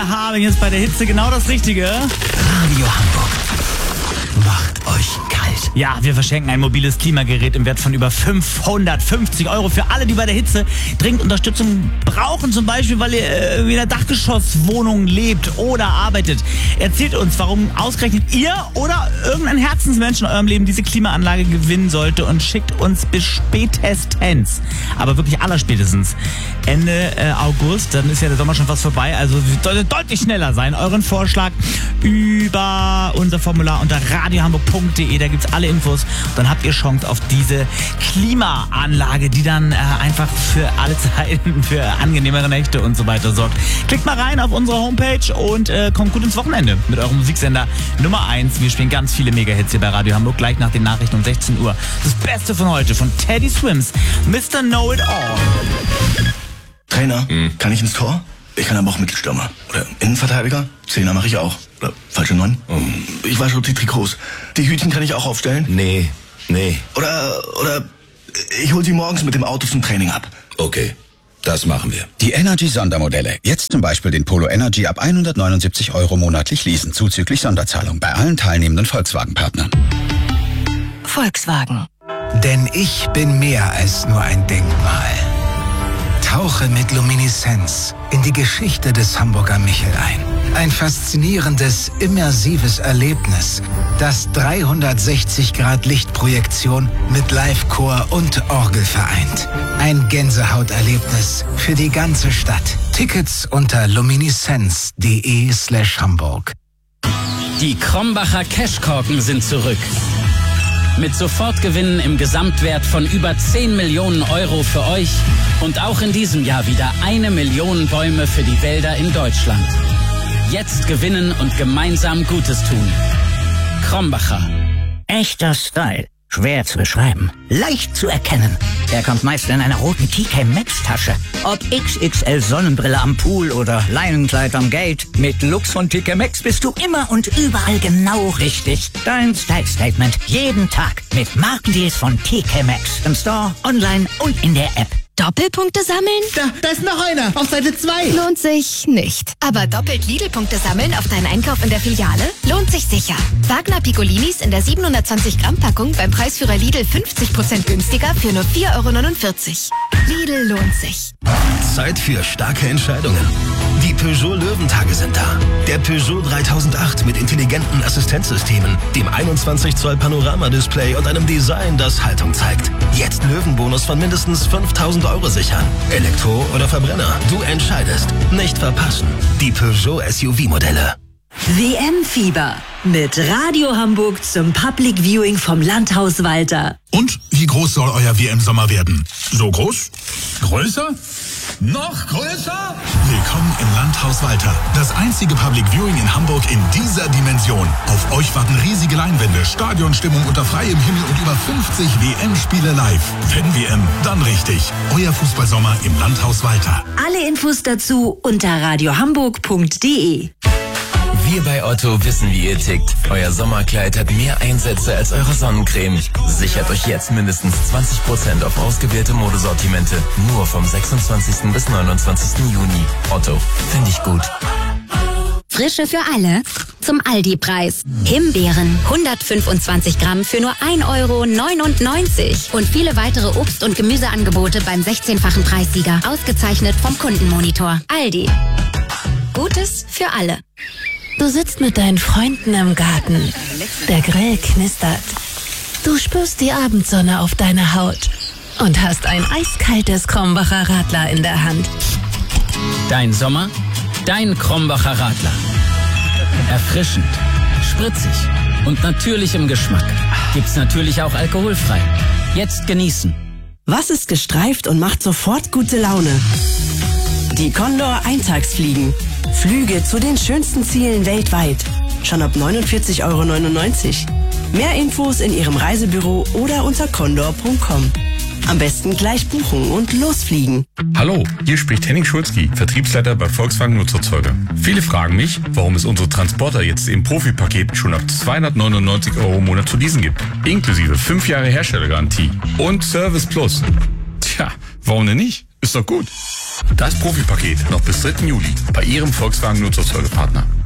Wir haben jetzt bei der Hitze genau das Richtige. Radio Hamburg macht euch kalt. Ja, wir verschenken ein mobiles Klimagerät im Wert von über 550 € für alle, die bei der Hitze dringend Unterstützung brauchen. Zum Beispiel, weil ihr in einer Dachgeschosswohnung lebt oder arbeitet. Erzählt uns, warum ausgerechnet ihr oder irgendein Herzensmensch in eurem Leben diese Klimaanlage gewinnen sollte und schickt uns bis spätestens, aber wirklich allerspätestens, Ende August, dann ist ja der Sommer schon fast vorbei, also sollte deutlich schneller sein, euren Vorschlag über unser Formular unter radiohamburg.de, da gibt's alle Infos. Und dann habt ihr Chance auf diese Klimaanlage, die dann einfach für alle Zeiten, für angenehmere Nächte und so weiter sorgt. Klickt mal rein auf unsere Homepage und kommt gut ins Wochenende mit eurem Musiksender Nummer 1. Wir spielen ganz viele Mega-Hits hier bei Radio Hamburg, gleich nach den Nachrichten um 16 Uhr. Das Beste von heute von Teddy Swims, Mr. Know-It-All. Trainer, kann ich ins Tor? Ich kann aber auch Mittelstürmer. Oder Innenverteidiger? Zehner mache ich auch. Oder falsche 9? Ich wasche die Trikots. Die Hütchen kann ich auch aufstellen? Nee. Oder ich hol sie morgens mit dem Auto zum Training ab. Okay, das machen wir. Die Energy-Sondermodelle. Jetzt zum Beispiel den Polo Energy ab 179 € monatlich leasen, zuzüglich Sonderzahlung bei allen teilnehmenden Volkswagen-Partnern. Volkswagen. Denn ich bin mehr als nur ein Denkmal. Tauche mit Lumineszenz in die Geschichte des Hamburger Michel ein. Ein faszinierendes, immersives Erlebnis, das 360-Grad-Lichtprojektion mit Live-Chor und Orgel vereint. Ein Gänsehauterlebnis für die ganze Stadt. Tickets unter lumineszenz.de/Hamburg. Die Krombacher Cashkorken sind zurück. Mit Sofortgewinnen im Gesamtwert von über 10 Millionen € für euch und auch in diesem Jahr wieder 1 Million Bäume für die Wälder in Deutschland. Jetzt gewinnen und gemeinsam Gutes tun. Krombacher. Echter Style. Schwer zu beschreiben. Leicht zu erkennen. Er kommt meist in einer roten TK Maxx Tasche. Ob XXL Sonnenbrille am Pool oder Leinenkleid am Gate. Mit Looks von TK Maxx bist du immer und überall genau richtig. Dein Style Statement. Jeden Tag. Mit Markendeals von TK Maxx. Im Store, online und in der App. Doppelpunkte sammeln? Da ist noch einer, auf Seite 2. Lohnt sich nicht. Aber doppelt Lidl-Punkte sammeln auf deinen Einkauf in der Filiale? Lohnt sich sicher. Wagner Piccolinis in der 720 Gramm Packung beim Preisführer Lidl 50% günstiger für nur 4,49 €. Lidl lohnt sich. Zeit für starke Entscheidungen. Die Peugeot Löwentage sind da. Der Peugeot 3008 mit intelligenten Assistenzsystemen, dem 21 Zoll Panoramadisplay und einem Design, das Haltung zeigt. Jetzt Löwenbonus von mindestens 5.000 € sichern. Elektro oder Verbrenner, du entscheidest. Nicht verpassen. Die Peugeot SUV-Modelle. WM-Fieber mit Radio Hamburg zum Public Viewing vom Landhaus Walter. Und wie groß soll euer WM-Sommer werden? So groß? Größer? Noch größer? Willkommen im Landhaus Walter. Das einzige Public Viewing in Hamburg in dieser Dimension. Auf euch warten riesige Leinwände, Stadionstimmung unter freiem Himmel und über 50 WM-Spiele live. Wenn WM, dann richtig. Euer Fußballsommer im Landhaus Walter. Alle Infos dazu unter radiohamburg.de. Wir bei Otto wissen, wie ihr tickt. Euer Sommerkleid hat mehr Einsätze als eure Sonnencreme. Sichert euch jetzt mindestens 20% auf ausgewählte Modesortimente. Nur vom 26. bis 29. Juni. Otto, finde ich gut. Frische für alle zum Aldi-Preis. Himbeeren 125 Gramm für nur 1,99 € und viele weitere Obst- und Gemüseangebote beim 16-fachen Preissieger. Ausgezeichnet vom Kundenmonitor. Aldi. Gutes für alle. Du sitzt mit deinen Freunden im Garten. Der Grill knistert. Du spürst die Abendsonne auf deiner Haut und hast ein eiskaltes Krombacher Radler in der Hand. Dein Sommer, dein Krombacher Radler. Erfrischend, spritzig und natürlich im Geschmack. Gibt's natürlich auch alkoholfrei. Jetzt genießen. Was ist gestreift und macht sofort gute Laune? Die Condor Eintagsfliegen. Flüge zu den schönsten Zielen weltweit. Schon ab 49,99 €. Mehr Infos in Ihrem Reisebüro oder unter condor.com. Am besten gleich buchen und losfliegen. Hallo, hier spricht Henning Schulzki, Vertriebsleiter bei Volkswagen Nutzerzeuger. Viele fragen mich, warum es unsere Transporter jetzt im Profi-Paket schon ab 299 € im Monat zu leasen gibt. Inklusive 5 Jahre Herstellergarantie und Service Plus. Tja, warum denn nicht? Ist doch gut. Das Profipaket noch bis 3. Juli bei Ihrem Volkswagen Nutzfahrzeugepartner.